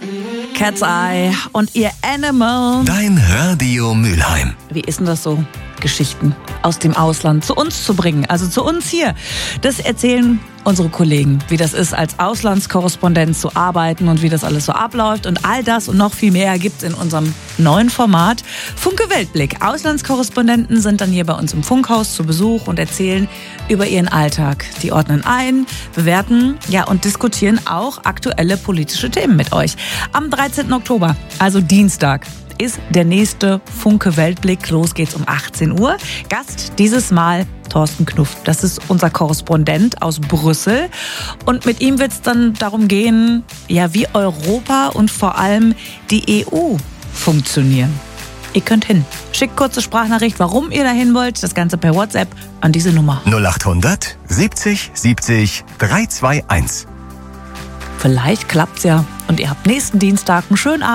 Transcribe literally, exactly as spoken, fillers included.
Cat's Eye und ihr Animal. Dein Radio Mülheim. Wie ist denn das so, Geschichten aus dem Ausland zu uns zu bringen? Also zu uns hier. Das erzählen unsere Kollegen, wie das ist, als Auslandskorrespondent zu arbeiten und wie das alles so abläuft. Und all das und noch viel mehr gibt's in unserem neuen Format Funke Weltblick. Auslandskorrespondenten sind dann hier bei uns im Funkhaus zu Besuch und erzählen über ihren Alltag. Die ordnen ein, bewerten, ja, und diskutieren auch aktuelle politische Themen mit euch. Am dreizehnten Oktober, also Dienstag, ist der nächste Funke Weltblick. Los geht's um achtzehn Uhr. Gast dieses Mal Thorsten Knuff. Das ist unser Korrespondent aus Brüssel. Und mit ihm wird es dann darum gehen, ja, wie Europa und vor allem die E U funktionieren. Ihr könnt hin. Schickt kurze Sprachnachricht, warum ihr dahin wollt. Das Ganze per WhatsApp an diese Nummer. null achthundert siebzig siebzig drei zwei eins. Vielleicht klappt's ja und ihr habt nächsten Dienstag einen schönen Abend.